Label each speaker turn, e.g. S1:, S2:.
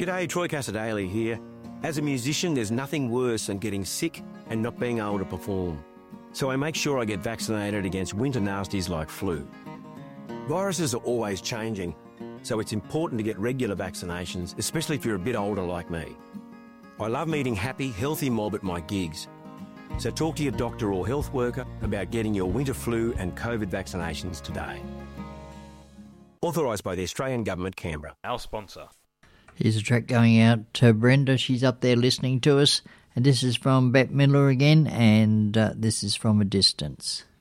S1: G'day, Troy Casadale here. As a musician, there's nothing worse than getting sick and not being able to perform. So I make sure I get vaccinated against winter nasties like flu. Viruses are always changing, so it's important to get regular vaccinations, especially if you're a bit older like me. I love meeting happy, healthy mob at my gigs. So talk to your doctor or health worker about getting your winter flu and COVID vaccinations today. Authorised by the Australian Government, Canberra.
S2: Our sponsor.
S3: Here's a track going out to Brenda. She's up there listening to us. And this is from Bette Midler again, and this is From a Distance.